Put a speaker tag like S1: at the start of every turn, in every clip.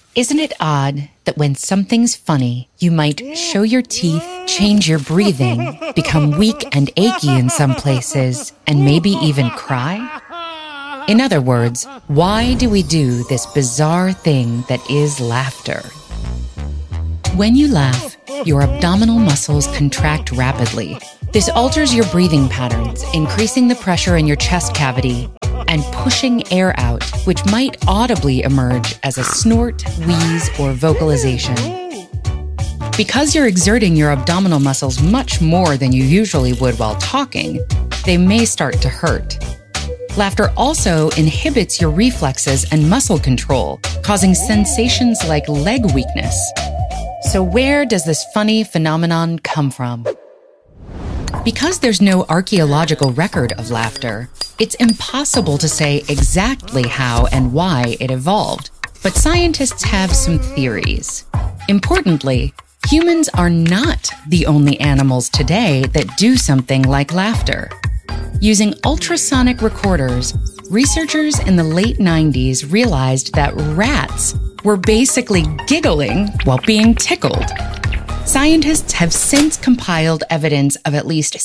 S1: Isn't it odd that when something's funny, you might show your teeth, change your breathing, become weak and achy in some places, and maybe even cry? In other words, why do we do this bizarre thing that is laughter? When you laugh, your abdominal muscles contract rapidly. This alters your breathing patterns, increasing the pressure in your chest cavity and pushing air out, which might audibly emerge as a snort, wheeze, or vocalization. Because you're exerting your abdominal muscles much more than you usually would while talking, they may start to hurt. Laughter also inhibits your reflexes and muscle control, causing sensations like leg weakness. So where does this funny phenomenon come from? Because there's no archaeological record of laughter, it's impossible to say exactly how and why it evolved, but scientists have some theories. Importantly, humans are not the only animals today that do something like laughter. Using ultrasonic recorders, researchers in the late 90s realized that rats were basically giggling while being tickled. Scientists have since compiled evidence of at least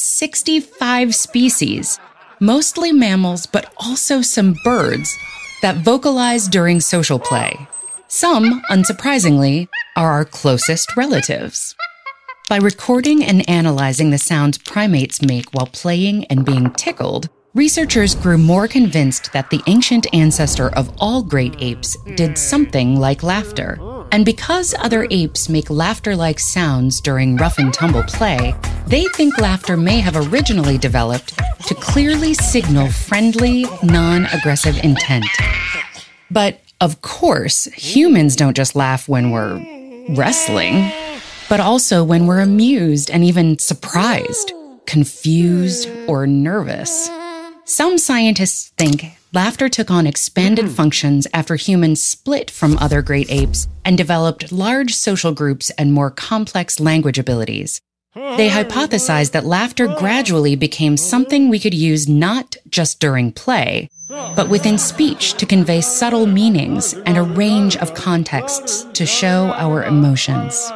S1: 65 species, mostly mammals, but also some birds, that vocalize during social play. Some, unsurprisingly, are our closest relatives. By recording and analyzing the sounds primates make while playing and being tickled, researchers grew more convinced that the ancient ancestor of all great apes did something like laughter. And because other apes make laughter-like sounds during rough-and-tumble play, they think laughter may have originally developed to clearly signal friendly, non-aggressive intent. But, of course, humans don't just laugh when we're wrestling, but also when we're amused and even surprised, confused, or nervous. Some scientists think laughter took on expanded functions after humans split from other great apes and developed large social groups and more complex language abilities. They hypothesized that laughter gradually became something we could use not just during play, but within speech to convey subtle meanings and a range of contexts to show our emotions.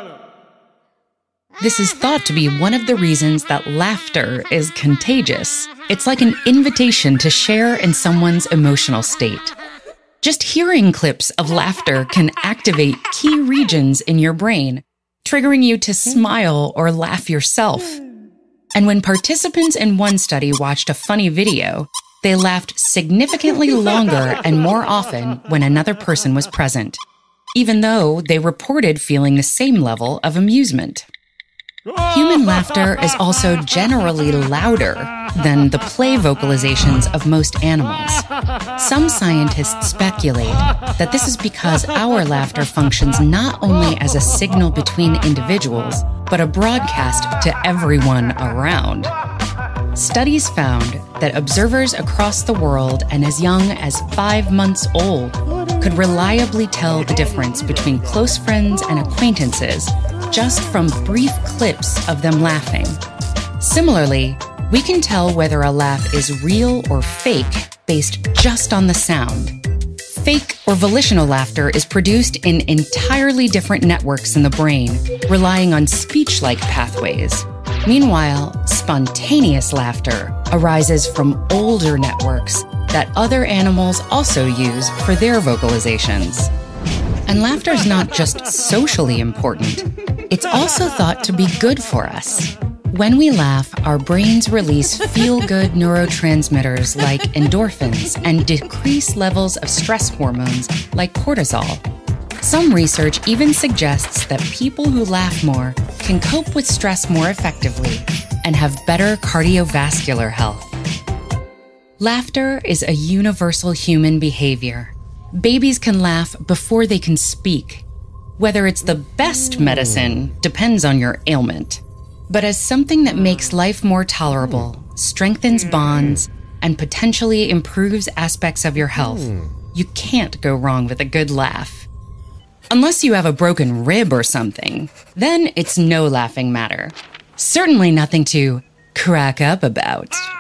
S1: This is thought to be one of the reasons that laughter is contagious. It's like an invitation to share in someone's emotional state. Just hearing clips of laughter can activate key regions in your brain, triggering you to smile or laugh yourself. And when participants in one study watched a funny video, they laughed significantly longer and more often when another person was present, even though they reported feeling the same level of amusement. Human laughter is also generally louder than the play vocalizations of most animals. Some scientists speculate that this is because our laughter functions not only as a signal between individuals, but a broadcast to everyone around. Studies found that observers across the world and as young as 5 months old could reliably tell the difference between close friends and acquaintances just from brief clips of them laughing. Similarly, we can tell whether a laugh is real or fake based just on the sound. Fake or volitional laughter is produced in entirely different networks in the brain, relying on speech-like pathways. Meanwhile, spontaneous laughter arises from older networks that other animals also use for their vocalizations. And laughter is not just socially important, it's also thought to be good for us. When we laugh, our brains release feel-good neurotransmitters like endorphins and decrease levels of stress hormones like cortisol. Some research even suggests that people who laugh more can cope with stress more effectively and have better cardiovascular health. Laughter is a universal human behavior. Babies can laugh before they can speak. Whether it's the best medicine depends on your ailment. But as something that makes life more tolerable, strengthens bonds, and potentially improves aspects of your health, you can't go wrong with a good laugh. Unless you have a broken rib or something, then it's no laughing matter. Certainly nothing to crack up about.